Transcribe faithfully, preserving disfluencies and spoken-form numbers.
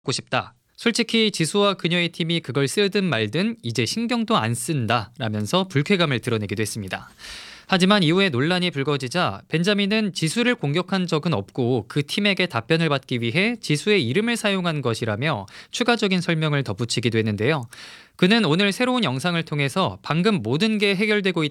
고 싶다. 솔직히 지수와 그녀의 팀이 그걸 쓰든 말든 이제 신경도 안 쓴다 라면서 불쾌감을 드러내기도 했습니다. 하지만 이후에 논란이 불거지자 벤자민은 지수를 공격한 적은 없고 그 팀에게 답변을 받기 위해 지수의 이름을 사용한 것이라며 추가적인 설명을 덧붙이기도 했는데요. 그는 오늘 새로운 영상을 통해서 방금 모든 게 해결되고 있다.